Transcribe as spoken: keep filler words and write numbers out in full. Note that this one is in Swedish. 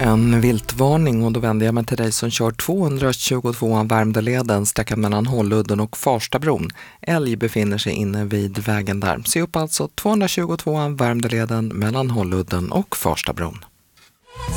En viltvarning, och då vänder jag mig till dig som kör tvåhundratjugotvåan Värmdöleden, sträckan mellan Hålludden och Farstabron. Älg befinner sig inne vid vägen där. Se upp alltså tvåhundratjugotvåan Värmdöleden mellan Hålludden och Farstabron.